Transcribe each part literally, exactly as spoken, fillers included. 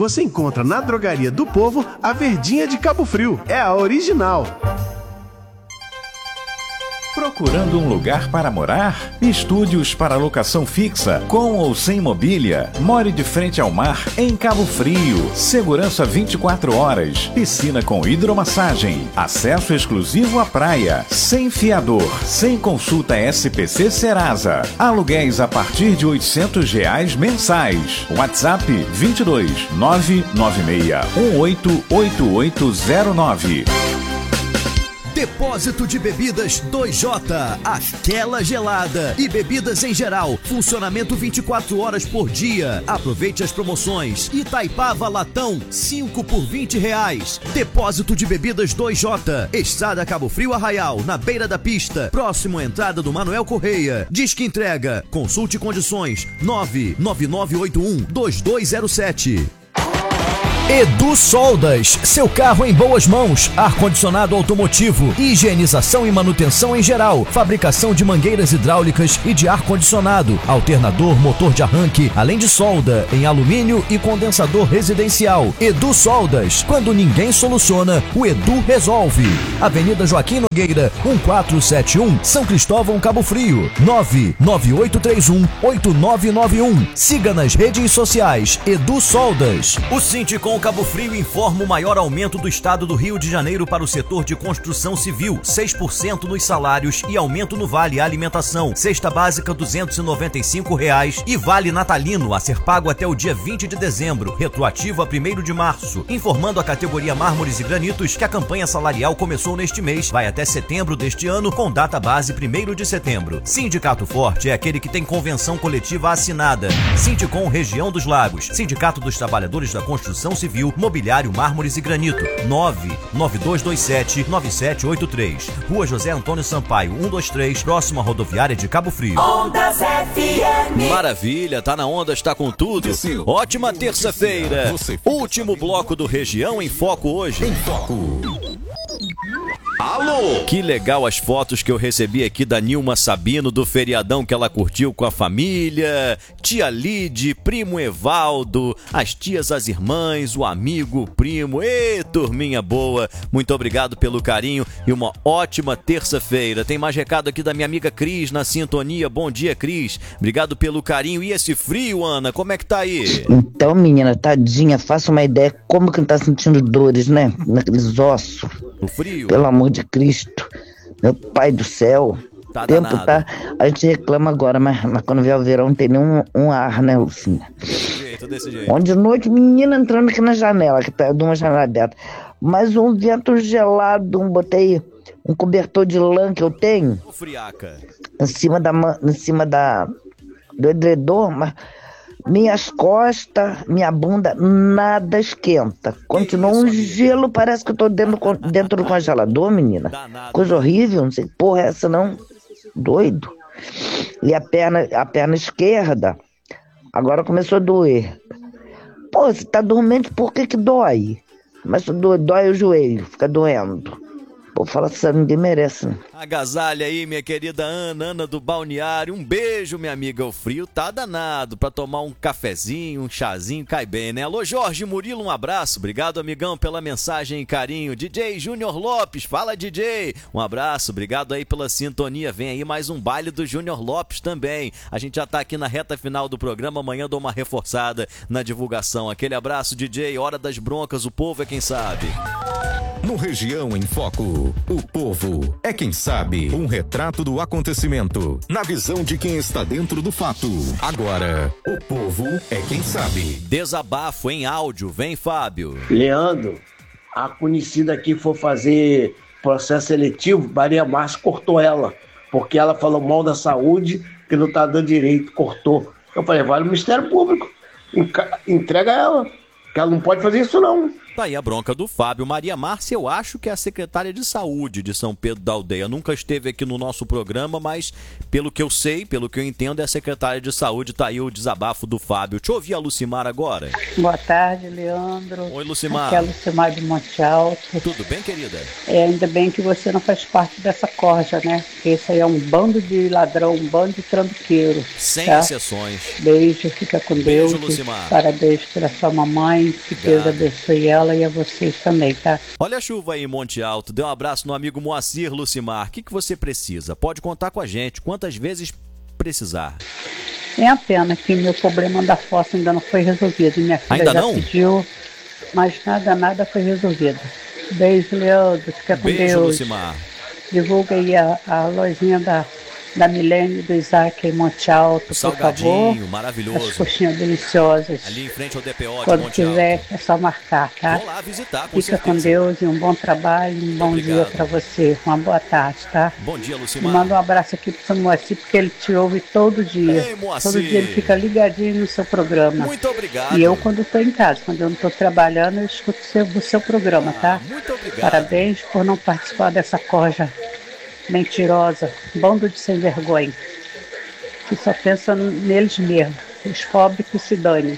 você encontra na Drogaria do Povo a Verdinha de Cabo Frio. É a original. Procurando um lugar para morar? Estúdios para locação fixa, com ou sem mobília. More de frente ao mar, em Cabo Frio. Segurança vinte e quatro horas. Piscina com hidromassagem. Acesso exclusivo à praia. Sem fiador. Sem consulta S P C Serasa. Aluguéis a partir de oitocentos reais mensais. WhatsApp vinte e dois, nove nove seis, um oito oito oito zero nove. Depósito de Bebidas dois J, aquela gelada e bebidas em geral. Funcionamento vinte e quatro horas por dia. Aproveite as promoções. Itaipava Latão, cinco por vinte reais. Depósito de Bebidas dois J, Estrada Cabo Frio Arraial, na beira da pista, próximo à entrada do Manuel Correia. Disque entrega. Consulte condições. nove nove nove oito um dois dois zero sete. Edu Soldas, seu carro em boas mãos, ar-condicionado automotivo, higienização e manutenção em geral, fabricação de mangueiras hidráulicas e de ar-condicionado, alternador, motor de arranque, além de solda em alumínio e condensador residencial. Edu Soldas, quando ninguém soluciona, o Edu resolve. Avenida Joaquim Nogueira, quatorze setenta e um, São Cristóvão, Cabo Frio, nove nove oito três um oito nove nove um. Siga nas redes sociais, Edu Soldas. O Sinticom Cabo Frio informa o maior aumento do estado do Rio de Janeiro para o setor de construção civil, seis por cento nos salários e aumento no Vale Alimentação. Cesta básica duzentos e noventa e cinco reais e Vale Natalino a ser pago até o dia vinte de dezembro, retroativo a primeiro de março. Informando a categoria Mármores e Granitos que a campanha salarial começou neste mês, vai até setembro deste ano, com data base primeiro de setembro. Sindicato Forte é aquele que tem convenção coletiva assinada. Sinticom Região dos Lagos, Sindicato dos Trabalhadores da Construção Civil, Mobiliário, Mármores e Granito, nove nove dois dois sete nove sete oito três. Rua José Antônio Sampaio, cento e vinte e três, próximo à rodoviária de Cabo Frio. Ondas F M. Maravilha, tá na Ondas, tá com tudo. Ótima terça-feira. Último bloco do Região em Foco hoje. Em Foco. Alô! Que legal as fotos que eu recebi aqui da Nilma Sabino, do feriadão que ela curtiu com a família, tia Lide, primo Evaldo, as tias, as irmãs, o amigo, o primo. Ê, turminha boa, muito obrigado pelo carinho e uma ótima terça-feira. Tem mais recado aqui da minha amiga Cris na sintonia. Bom dia, Cris. Obrigado pelo carinho. E esse frio, Ana, como é que tá aí? Então, menina, tadinha, faça uma ideia como que não tá sentindo dores, né? Naqueles ossos. O frio. Pelo amor de Cristo, meu pai do céu. Tá o tempo danado. tá. A gente reclama agora, mas, mas quando vier o verão não tem nenhum um ar, né, Lucinha? Desse jeito, desse jeito. Ontem de noite, menina entrando aqui na janela, que tá de uma janela aberta. Mas um vento gelado, um, botei um cobertor de lã que eu tenho. Friaca. Em cima da, em cima da, do edredom, mas minhas costas, minha bunda, nada esquenta. Continua um gelo, parece que eu tô dentro, dentro do congelador, menina. Coisa horrível, não sei que porra é essa não. Doido. E a perna, a perna esquerda, agora começou a doer. Pô, você tá dormente, por que que dói? Mas dói, dói o joelho, fica doendo. Pô, fala sério, ninguém merece, né? Agasalha aí, minha querida Ana, Ana do Balneário. Um beijo, minha amiga. O frio tá danado. Pra tomar um cafezinho, um chazinho, cai bem, né? Alô, Jorge Murilo, um abraço. Obrigado, amigão, pela mensagem e carinho. D J Júnior Lopes, fala, D J. Um abraço, obrigado aí pela sintonia. Vem aí mais um baile do Júnior Lopes também. A gente já tá aqui na reta final do programa. Amanhã dou uma reforçada na divulgação. Aquele abraço, D J. Hora das broncas, o povo é quem sabe. No Região em Foco, o povo é quem sabe. Um retrato do acontecimento, na visão de quem está dentro do fato. Agora, o povo é quem sabe. Desabafo em áudio, vem, Fábio. Leandro, a conhecida aqui for fazer processo seletivo, Maria Márcia cortou ela, porque ela falou mal da saúde, que não tá dando direito, cortou. Eu falei, vai no Ministério Público, entrega ela, que ela não pode fazer isso não. Tá aí a bronca do Fábio. Maria Márcia, eu acho que é a secretária de saúde de São Pedro da Aldeia. Nunca esteve aqui no nosso programa, mas pelo que eu sei, pelo que eu entendo, é a secretária de saúde. Tá aí o desabafo do Fábio. Deixa eu ouvir a Lucimar agora. Boa tarde, Leandro. Oi, Lucimar. Aqui é a Lucimar de Monte Alto. Tudo bem, querida? É, ainda bem que você não faz parte dessa corja, né? Porque isso aí é um bando de ladrão, um bando de trambiqueiro. Sem tá? exceções. Beijo, fica com Beijo, Deus. Lucimar. Parabéns pela sua mamãe. Que Deus abençoe ela e a vocês também, tá? Olha a chuva aí em Monte Alto. Dê um abraço no amigo Moacir, Lucimar. O que, que você precisa? Pode contar com a gente, quantas vezes precisar. É a pena que meu problema da fossa ainda não foi resolvido. Minha filha Ainda já não? pediu, mas nada, nada foi resolvido. Beijo, Leandro. Fica com Beijo, Deus. Lucimar. Divulga aí a, a lojinha da, da Milene e do Isaac em Monte Alto, por Salgadinho, favor. maravilhoso. As coxinhas deliciosas. Ali em frente ao D P O de Quando Monte quiser, Alto. é só marcar, tá? Vou lá visitar, com Fica certeza. com Deus e um bom trabalho, um bom obrigado. dia pra você. Uma boa tarde, tá? Bom dia, E Lucimar. manda um abraço aqui pro seu Moacir, porque ele te ouve todo dia. Ei, Moacir. Todo dia ele fica ligadinho no seu programa. Muito obrigado. E eu, quando tô em casa, quando eu não tô trabalhando, eu escuto o seu, o seu programa, tá? Muito obrigado. Parabéns por não participar dessa corja mentirosa, bando de sem vergonha, que só pensa neles mesmos, os pobres que se dane.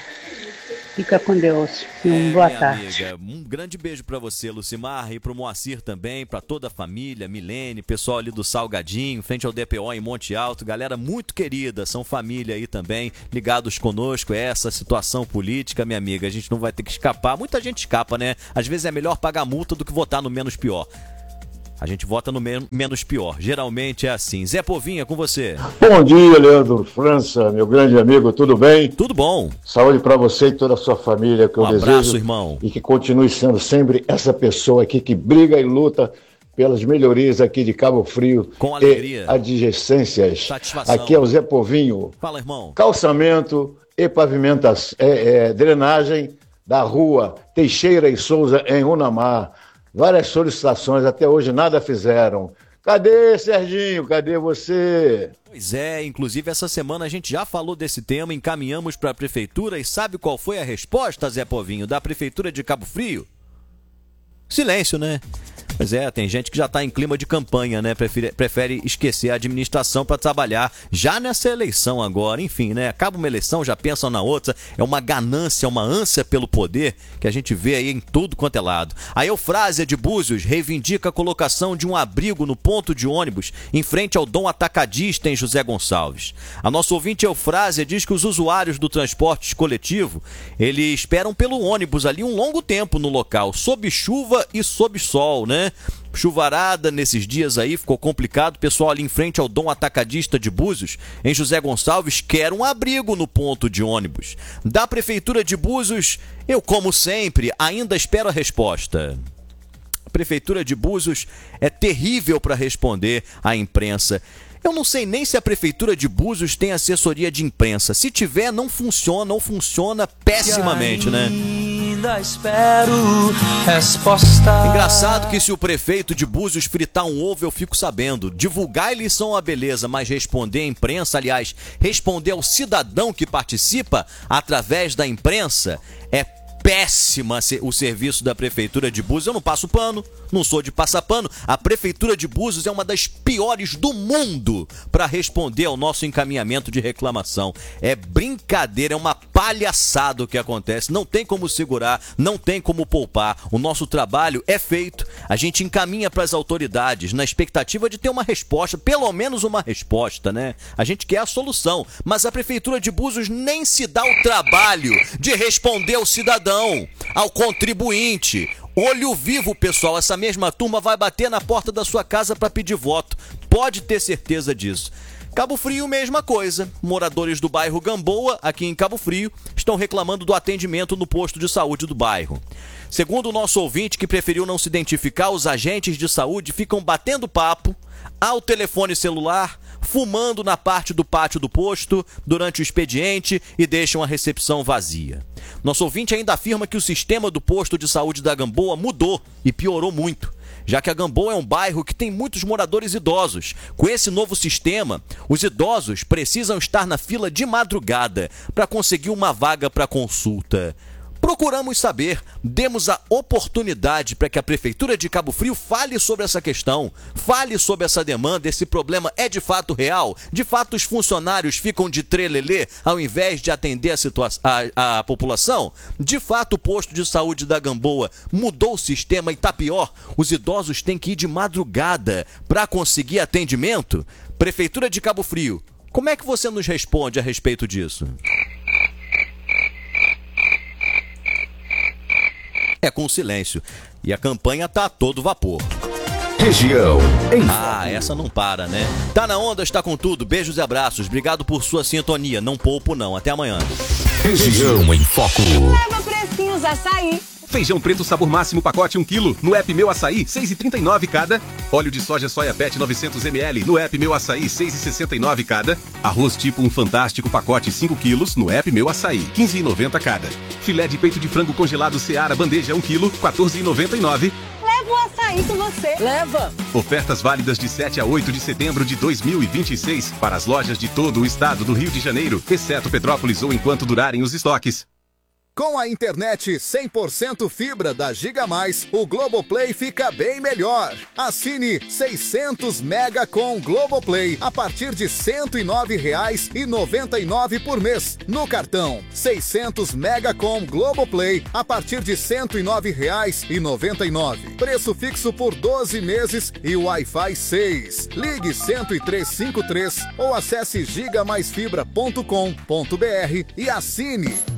Fica com Deus e uma É, boa minha tarde. amiga, um grande beijo pra você, Lucimar, e pro Moacir também, pra toda a família, Milene, pessoal ali do Salgadinho, frente ao D P O em Monte Alto, galera muito querida, são família aí também, ligados conosco, é essa situação política, minha amiga, a gente não vai ter que escapar, muita gente escapa, né? Às vezes é melhor pagar multa do que votar no menos pior. A gente vota no men- menos pior. Geralmente é assim. Zé Povinha, com você. Bom dia, Leandro França, meu grande amigo, tudo bem? Tudo bom. Saúde para você e toda a sua família, que eu Um desejo. abraço, irmão. E que continue sendo sempre essa pessoa aqui que briga e luta pelas melhorias aqui de Cabo Frio. Com alegria. E adjacências. Satisfação. Aqui é o Zé Povinho. Fala, irmão. Calçamento e pavimentação, é, é, drenagem da rua Teixeira e Souza em Unamar. Várias solicitações, até hoje nada fizeram. Cadê, Serginho? Cadê você? Pois é, inclusive essa semana a gente já falou desse tema, encaminhamos para a prefeitura e sabe qual foi a resposta, Zé Povinho, da prefeitura de Cabo Frio? Silêncio, né? Pois é, tem gente que já está em clima de campanha, né? Prefere, prefere esquecer a administração para trabalhar já nessa eleição agora. Enfim, né? Acaba uma eleição, já pensam na outra. É uma ganância, uma ânsia pelo poder que a gente vê aí em tudo quanto é lado. A Eufrásia de Búzios reivindica a colocação de um abrigo no ponto de ônibus em frente ao Dom Atacadista em José Gonçalves. A nossa ouvinte Eufrásia diz que os usuários do transporte coletivo, eles esperam pelo ônibus ali um longo tempo no local, sob chuva e sob sol, né? Chuvarada nesses dias aí, ficou complicado. O pessoal ali em frente ao Dom Atacadista de Búzios, em José Gonçalves, quer um abrigo no ponto de ônibus. Da Prefeitura de Búzios, eu, como sempre, ainda espero a resposta. A Prefeitura de Búzios é terrível para responder à imprensa. Eu não sei nem se a Prefeitura de Búzios tem assessoria de imprensa. Se tiver, não funciona ou funciona pessimamente, né? Ainda espero resposta. Engraçado que se o prefeito de Búzios fritar um ovo, eu fico sabendo. Divulgar eles são uma beleza, mas responder à imprensa, aliás, responder ao cidadão que participa através da imprensa, é péssima o serviço da Prefeitura de Búzios. Eu não passo pano, não sou de passar pano. A Prefeitura de Búzios é uma das piores do mundo para responder ao nosso encaminhamento de reclamação. É brincadeira, é uma palhaçada o que acontece. Não tem como segurar, não tem como poupar. O nosso trabalho é feito, a gente encaminha para as autoridades na expectativa de ter uma resposta, pelo menos uma resposta, né? A gente quer a solução, mas a Prefeitura de Búzios nem se dá o trabalho de responder ao cidadão, ao contribuinte. Olho vivo, pessoal, essa mesma turma vai bater na porta da sua casa para pedir voto. Pode ter certeza disso. Cabo Frio, mesma coisa. Moradores do bairro Gamboa, aqui em Cabo Frio, estão reclamando do atendimento no posto de saúde do bairro. Segundo o nosso ouvinte, que preferiu não se identificar, os agentes de saúde ficam batendo papo ao telefone celular, fumando na parte do pátio do posto durante o expediente e deixam a recepção vazia. Nosso ouvinte ainda afirma que o sistema do posto de saúde da Gamboa mudou e piorou muito, já que a Gamboa é um bairro que tem muitos moradores idosos. Com esse novo sistema, os idosos precisam estar na fila de madrugada para conseguir uma vaga para consulta. Procuramos saber, demos a oportunidade para que a Prefeitura de Cabo Frio fale sobre essa questão, fale sobre essa demanda, esse problema é de fato real? De fato os funcionários ficam de trelelê ao invés de atender a, situa- a, a população? De fato o posto de saúde da Gamboa mudou o sistema e está pior? Os idosos têm que ir de madrugada para conseguir atendimento? Prefeitura de Cabo Frio, como é que você nos responde a respeito disso? É com silêncio. E a campanha tá a todo vapor. Região em Ah, essa não para, né? Tá na onda, está com tudo. Beijos e abraços. Obrigado por sua sintonia. Não poupo não. Até amanhã. Região em Foco. Leva precinhos açaí. Feijão preto sabor máximo pacote um quilo. No app Meu Açaí, seis reais e trinta e nove cada. Óleo de soja soia pet novecentos mililitros. No app Meu Açaí, seis reais e sessenta e nove cada. Arroz tipo um fantástico pacote cinco quilos. No app Meu Açaí, quinze reais e noventa cada. Filé de peito de frango congelado Seara bandeja um quilo, quatorze reais e noventa e nove. Leva o açaí com você. Leva. Ofertas válidas de sete a oito de setembro de dois mil e vinte e seis para as lojas de todo o estado do Rio de Janeiro, exceto Petrópolis ou enquanto durarem os estoques. Com a internet cem por cento fibra da Giga Mais, o Globoplay fica bem melhor. Assine seiscentos mega com Globoplay a partir de cento e nove reais e noventa e nove por mês. No cartão, seiscentos mega com Globoplay a partir de cento e nove reais e noventa e nove. Preço fixo por doze meses e Wi-Fi seis. Ligue cento e três cinquenta e três ou acesse giga mais fibra ponto com ponto br e assine.